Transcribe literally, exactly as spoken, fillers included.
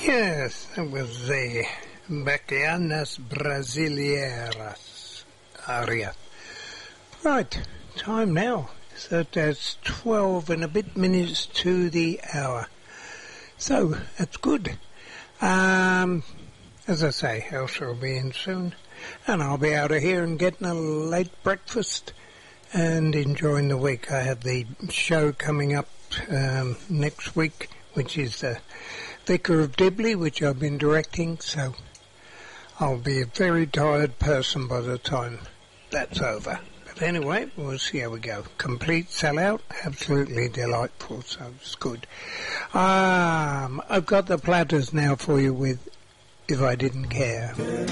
Yes, that was the Baquianas Brasileiras aria. Right, time now. So that's twelve and a bit minutes to the hour. So, that's good. Um, as I say, Elsa will be in soon. And I'll be out of here and getting a late breakfast and enjoying the week. I have the show coming up um, next week, which is the Vicar of Dibley, which I've been directing. So, I'll be a very tired person by the time that's over. Anyway, we'll see how we go. Complete sellout, absolutely delightful, so it's good. Um, I've got the platters now for you with If I Didn't Care.